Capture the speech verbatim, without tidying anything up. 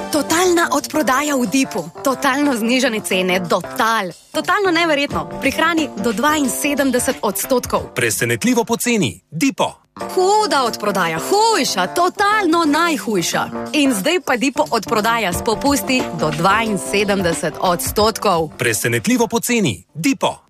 Totalna odprodaja v Dipu. Totalno znižane cene, Total. Totalno neverjetno. Prihrani do dvainsedemdeset odstotkov. Presenetljivo poceni. Dipo. Huda odprodaja, hujša, totalno najhujša. In zdaj pa Dipo odprodaja s popusti do dvainsedemdeset odstotkov. Presenetljivo poceni. Dipo.